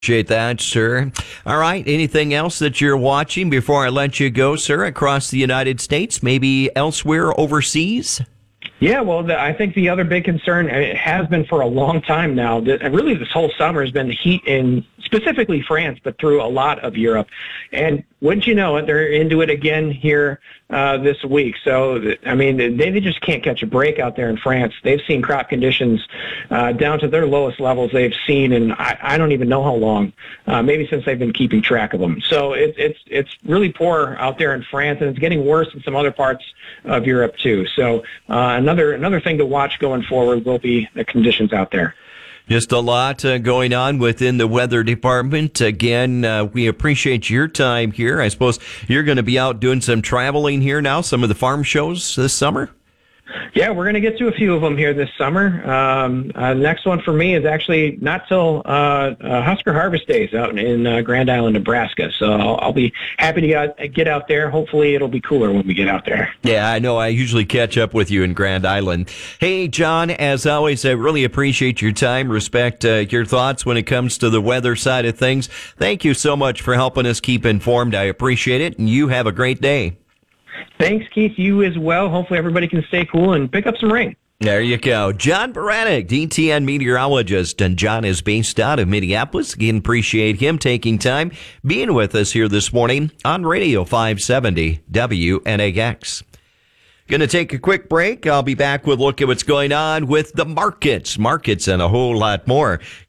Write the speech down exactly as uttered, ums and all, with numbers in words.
Appreciate that, sir. All right. Anything else that you're watching before I let you go, sir, across the United States, maybe elsewhere overseas? Yeah, well, the, I think the other big concern, and it has been for a long time now, that, and really this whole summer has been the heat in specifically France, but through a lot of Europe. And wouldn't you know it, they're into it again here uh, this week. So, I mean, they, they just can't catch a break out there in France. They've seen crop conditions uh, down to their lowest levels they've seen, and I, I don't even know how long, uh, maybe since they've been keeping track of them. So it, it's it's really poor out there in France, and it's getting worse in some other parts of Europe too. So uh, another another thing to watch going forward will be the conditions out there. Just a lot uh, going on within the weather department. Again, uh, we appreciate your time here. I suppose you're going to be out doing some traveling here now, some of the farm shows this summer? Yeah, we're going to get to a few of them here this summer. Um, uh, the next one for me is actually not till uh, uh, Husker Harvest Days out in, in uh, Grand Island, Nebraska. So I'll, I'll be happy to get, get out there. Hopefully it'll be cooler when we get out there. Yeah, I know. I usually catch up with you in Grand Island. Hey, John, as always, I really appreciate your time, respect uh, your thoughts when it comes to the weather side of things. Thank you so much for helping us keep informed. I appreciate it, and you have a great day. Thanks, Keith. You as well. Hopefully everybody can stay cool and pick up some rain. There you go. John Baranek, D T N meteorologist, and John is based out of Minneapolis. Again, appreciate him taking time being with us here this morning on Radio five seventy W N A X. Going to take a quick break. I'll be back with a look at what's going on with the markets, markets, and a whole lot more.